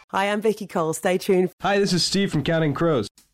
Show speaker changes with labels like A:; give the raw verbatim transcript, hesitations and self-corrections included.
A: Hi, I'm Vicky Cole. Stay tuned.
B: Hi, this is Steve from Counting Crows.